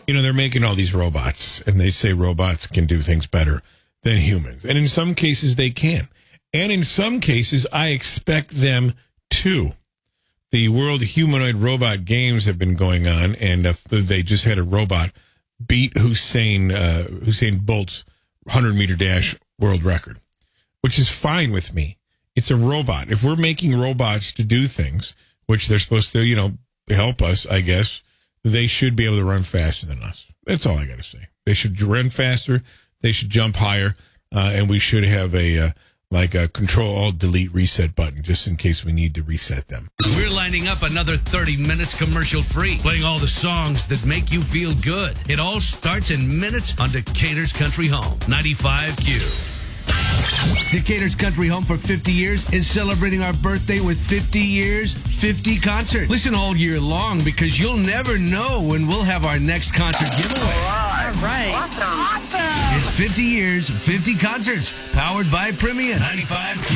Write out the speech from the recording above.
they're making all these robots, and they say robots can do things better than humans. And in some cases, they can. And in some cases, I expect them to. The World Humanoid Robot Games have been going on, and they just had a robot beat Usain Bolt's 100-meter dash world record, which is fine with me. It's a robot. If we're making robots to do things, which they're supposed to, help us, I guess, they should be able to run faster than us. That's all I got to say. They should run faster. They should jump higher. And we should have a Control-Alt-Delete reset button just in case we need to reset them. We're lining up another 30 minutes commercial-free, playing all the songs that make you feel good. It all starts in minutes on Decatur's Country Home, 95Q. Decatur's Country Home for 50 years is celebrating our birthday with 50 years, 50 concerts. Listen all year long because you'll never know when we'll have our next concert giveaway. All right. Awesome. It's 50 years, 50 concerts, powered by Premium. 95Q.